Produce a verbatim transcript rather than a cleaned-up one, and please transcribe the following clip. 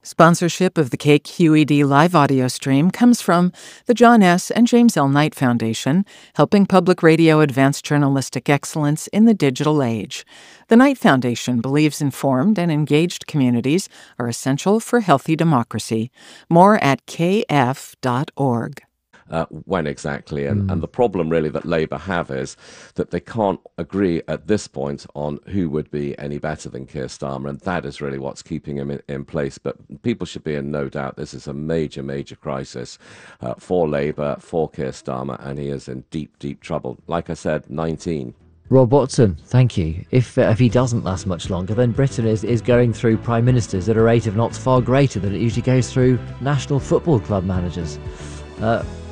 Sponsorship of the K Q E D live audio stream comes from the John S. and James L. Knight Foundation, helping public radio advance journalistic excellence in the digital age. The Knight Foundation believes informed and engaged communities are essential for healthy democracy. More at k f dot org. Uh, when exactly. And, mm. and the problem really that Labour have is that they can't agree at this point on who would be any better than Keir Starmer, and that is really what's keeping him in, in place. But people should be in no doubt this is a major, major crisis uh, for Labour, for Keir Starmer, and he is in deep, deep trouble. Like I said, nineteen. Rob Watson, thank you. If uh, if he doesn't last much longer, then Britain is, is going through prime ministers at a rate of knots far greater than it usually goes through national football club managers. Uh,